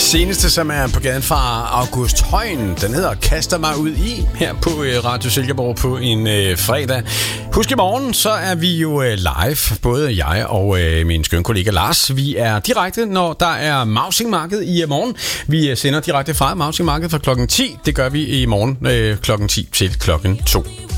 seneste, som er på gaden fra August Højen. Den hedder Kaster mig ud i, her på Radio Silkeborg på en fredag. Husk, i morgen, så er vi jo live, både jeg og min skønne kollega Lars. Vi er direkte, når der er Mausingmarked i morgen. Vi sender direkte fra Mausingmarked fra klokken 10. Det gør vi i morgen klokken 10 til klokken 2.